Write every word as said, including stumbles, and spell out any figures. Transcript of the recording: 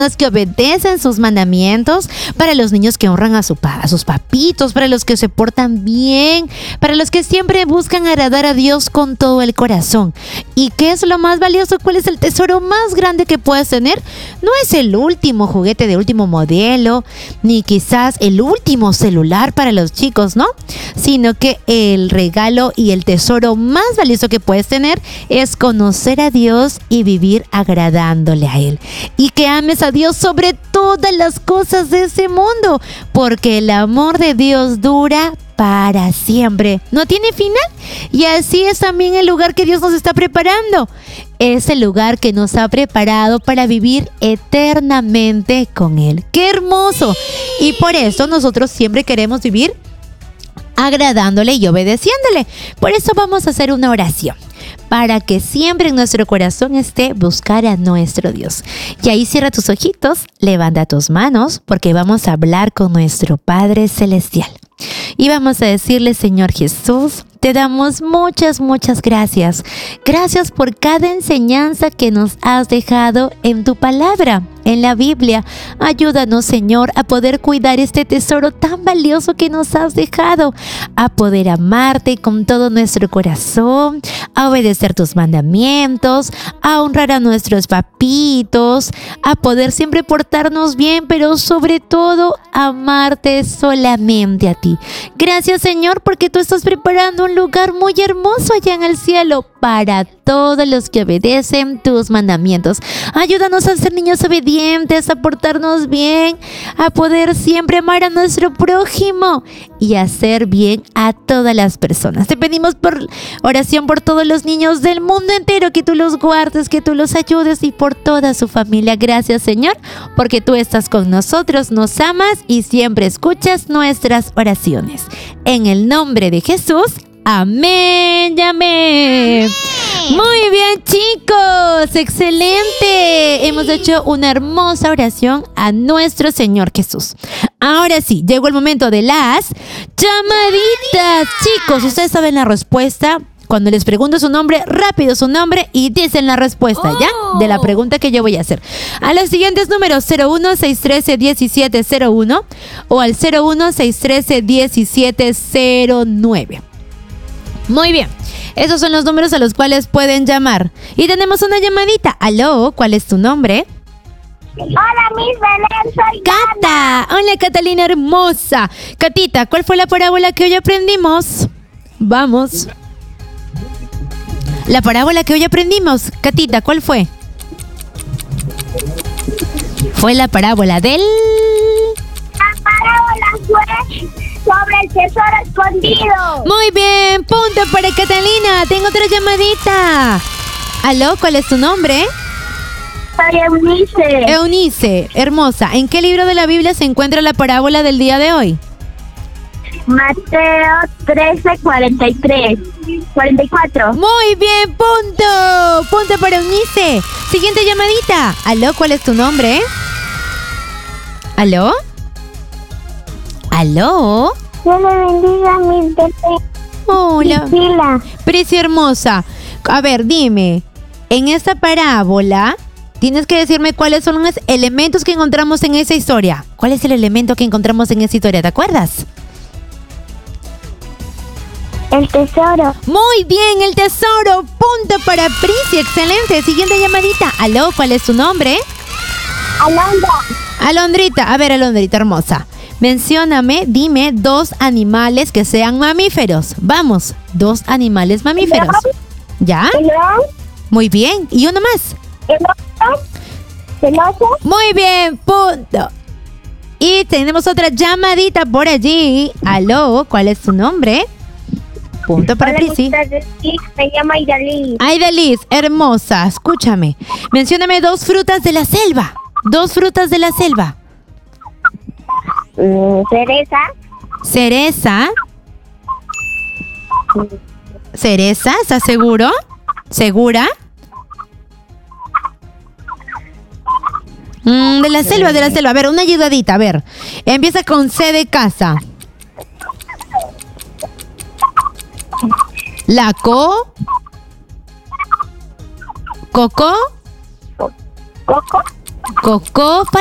que obedecen sus mandamientos, para los niños que honran a, su pa- a sus papitos, para los que se portan bien, para los que siempre buscan agradar a Dios con todo el corazón. ¿Y qué es lo más valioso? ¿Cuál es el tesoro más grande que puedes tener? No es el último juguete de último modelo, ni quizás el último celular para los chicos, ¿no? Sino que el regalo y el tesoro más valioso que puedes tener es conocer a Dios y vivir agradándole a Él. Y que ames a Dios sobre todas las cosas de ese mundo, porque el amor de Dios dura para siempre, no tiene final. Y así es también el lugar que Dios nos está preparando. Es el lugar que nos ha preparado para vivir eternamente con Él. ¡Qué hermoso! Y por eso nosotros siempre queremos vivir agradándole y obedeciéndole. Por eso vamos a hacer una oración, para que siempre en nuestro corazón esté buscar a nuestro Dios. Y ahí cierra tus ojitos, levanta tus manos, porque vamos a hablar con nuestro Padre Celestial. Y vamos a decirle: Señor Jesús, te damos muchas, muchas gracias. Gracias por cada enseñanza que nos has dejado en tu palabra, en la Biblia. Ayúdanos, Señor, a poder cuidar este tesoro tan valioso que nos has dejado, a poder amarte con todo nuestro corazón, a obedecer tus mandamientos, a honrar a nuestros papitos, a poder siempre portarnos bien, pero sobre todo amarte solamente a ti. Gracias, Señor, porque tú estás preparando un lugar muy hermoso allá en el cielo para todos los que obedecen tus mandamientos. Ayúdanos a ser niños obedientes, a portarnos bien, a poder siempre amar a nuestro prójimo y hacer bien a todas las personas. Te pedimos por oración por todos los niños del mundo entero, que tú los guardes, que tú los ayudes, y por toda su familia. Gracias, Señor, porque tú estás con nosotros, nos amas y siempre escuchas nuestras oraciones. En el nombre de Jesús, amén y amén. Muy bien, chicos, excelente. Hemos hecho una hermosa oración a nuestro Señor Jesús. Ahora sí, llegó el momento de las llamaditas. Chicos, ustedes saben la respuesta. Cuando les pregunto su nombre, rápido su nombre y dicen la respuesta, ¿ya? De la pregunta que yo voy a hacer. A los siguientes números: cero uno, seis uno tres, uno siete cero uno o al cero uno, seis uno tres, uno siete cero nueve. Muy bien, esos son los números a los cuales pueden llamar. Y tenemos una llamadita. Aló, ¿cuál es tu nombre? Hola, Miss Belén, soy Cata. Hola, Catalina hermosa. Catita, ¿cuál fue la parábola que hoy aprendimos? Vamos. La parábola que hoy aprendimos, Catita, ¿cuál fue? Fue la parábola del... La parábola fue sobre el tesoro escondido. Muy bien, punto para Catalina. Tengo otra llamadita. Aló, ¿cuál es tu nombre? Soy Eunice. Eunice, hermosa. ¿En qué libro de la Biblia se encuentra la parábola del día de hoy? Mateo trece, cuarenta y tres. cuarenta y cuatro. Muy bien, punto. Punto para Eunice. Siguiente llamadita. Aló, ¿cuál es tu nombre? ¿Aló? ¿Aló? Dios le bendiga, Miss Belén. Hola. Priscila. Precia hermosa. A ver, dime. En esta parábola tienes que decirme cuáles son los elementos que encontramos en esa historia. ¿Cuál es el elemento que encontramos en esa historia? ¿Te acuerdas? El tesoro. Muy bien, el tesoro. Punto para Prisi. Excelente. Siguiente llamadita. Aló, ¿cuál es tu nombre? Alondra. Alondrita. A ver, Alondrita hermosa. Mencióname, dime dos animales que sean mamíferos. Vamos, dos animales mamíferos. ¿Ya? El león. Muy bien. ¿Y uno más? El oso. El oso. Muy bien, punto. Y tenemos otra llamadita por allí. Aló, ¿cuál es tu nombre? Punto para Prisi. Me llamo Aidaliz. Aidaliz, hermosa, escúchame. Mencióname dos frutas de la selva. Dos frutas de la selva. Mm, cereza. Cereza. Cereza, ¿estás seguro? ¿Segura? Mm, de la selva, de la selva. A ver, una ayudadita, a ver. Empieza con C de casa. La co. Coco. Coco. Coco.